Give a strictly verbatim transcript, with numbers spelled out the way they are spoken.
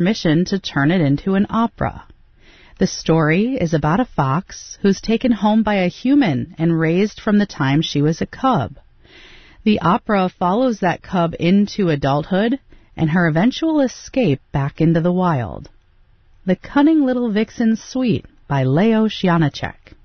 permission to turn it into an opera. The story is about a fox who's taken home by a human and raised from the time she was a cub. The opera follows that cub into adulthood and her eventual escape back into the wild. The Cunning Little Vixen Suite by Leo Shianachek.